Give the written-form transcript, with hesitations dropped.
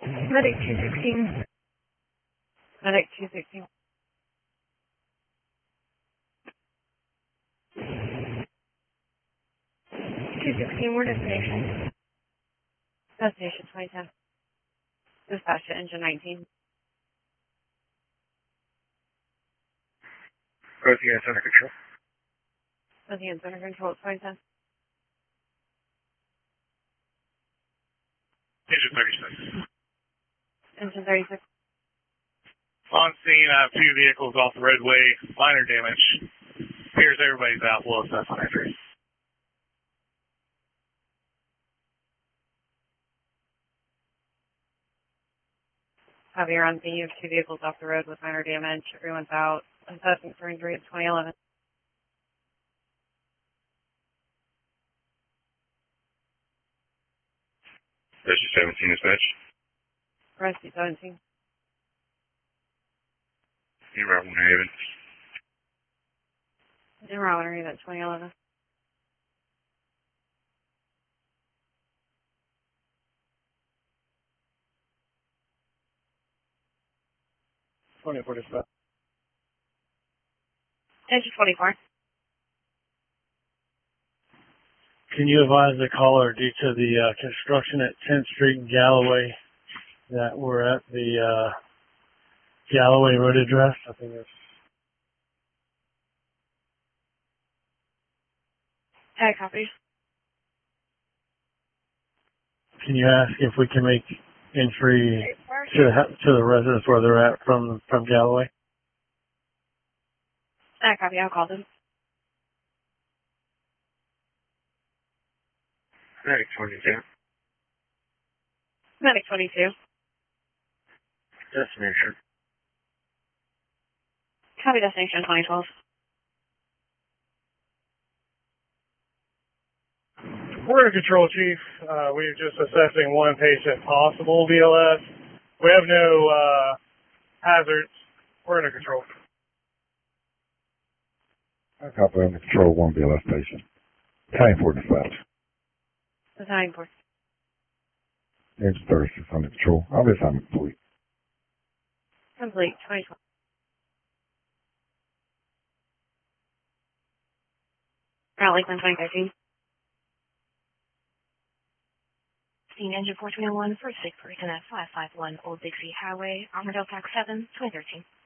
Medic 216. Medic 216. 216, where destination? Destination 2010. Dispatch to engine 19. Both units under control. Both units under control, 2010. Engine 36. Engine 36. On scene, I have 2 vehicles off the roadway, minor damage. Appears everybody's out, we'll assess on entry. Javier, on scene, you have 2 vehicles off the road with minor damage. Everyone's out. Assessment for injury at 2011. Rescue 17 dispatch. Rescue 17. New Route 1 Haven. New Route 1 Haven, 2011. Dispatch. Engine 24. Can you advise the caller due to the construction at 10th Street and Galloway that we're at the Galloway road address? I think it's Tag copies. Can you ask if we can make entry to the residence where they're at from Galloway? Tag copy, I'll call them. Medic 22. Medic 22. Destination. Copy destination 2012. We're in control, Chief. We're just assessing one patient possible VLS. We have no hazards. We're under control. I copy under control 1 BLS patient. Time for dispatch. Design for. Engine 36 under control. I'll be assignment complete. Complete, 2012. Route Lakeland 2013. Scene engine 4301 for 6 person at 551 Old Dixie Highway, Armourdale, Pack 7, 2013.